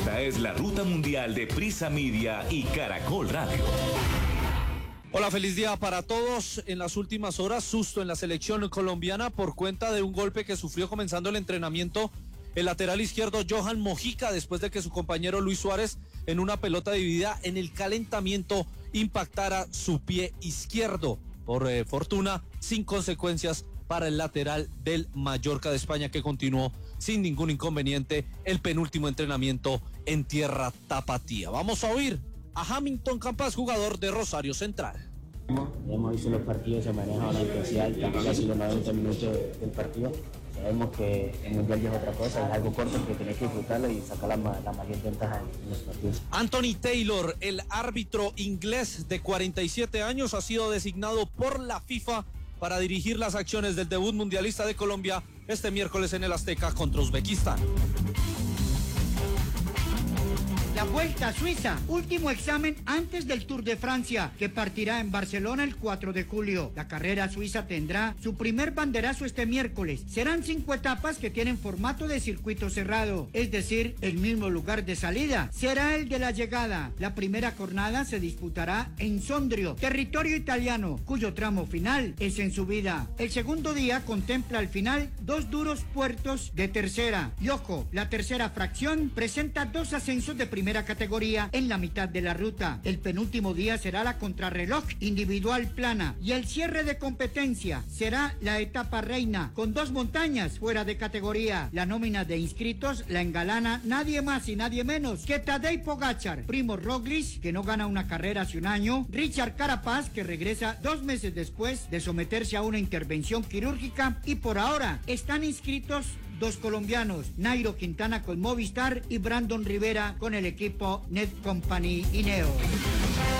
Esta es la Ruta Mundial de Prisa Media y Caracol Radio. Hola, feliz día para todos. En las últimas horas, susto en la selección colombiana por cuenta de un golpe que sufrió comenzando el entrenamiento el lateral izquierdo Johan Mojica, después de que su compañero Luis Suárez, en una pelota dividida en el calentamiento, impactara su pie izquierdo. Por fortuna, sin consecuencias para el lateral del Mallorca de España, que continuó sin ningún inconveniente el penúltimo entrenamiento en tierra tapatía. Vamos a oír a Hamilton Campas, jugador de Rosario Central. Hemos visto los partidos, se maneja una intensidad alta, casi los 90 minutos del partido. Sabemos que el Mundial ya es otra cosa, es algo corto que tenés que disfrutarlo y sacar la mayor ventaja en los partidos. Anthony Taylor, el árbitro inglés de 47 años, ha sido designado por la FIFA para dirigir las acciones del debut mundialista de Colombia este miércoles en el Azteca contra Uzbekistán. La Vuelta a Suiza, último examen antes del Tour de Francia, que partirá en Barcelona el 4 de julio. La carrera suiza tendrá su primer banderazo este miércoles. Serán 5 etapas que tienen formato de circuito cerrado, es decir, el mismo lugar de salida será el de la llegada. La primera jornada se disputará en Sondrio, territorio italiano, cuyo tramo final es en subida. El segundo día contempla al final 2 duros puertos de tercera. Y ojo, la tercera fracción presenta 2 ascensos de primera categoría en la mitad de la ruta. El penúltimo día será la contrarreloj individual plana y el cierre de competencia será la etapa reina con 2 montañas fuera de categoría. La nómina de inscritos la engalana nadie más y nadie menos que Tadej Pogačar, Primo Roglic, que no gana una carrera hace un año, Richard Carapaz, que regresa 2 meses después de someterse a una intervención quirúrgica, y por ahora están inscritos 2 colombianos, Nairo Quintana con Movistar y Brandon Rivera con el equipo Net Company Ineo.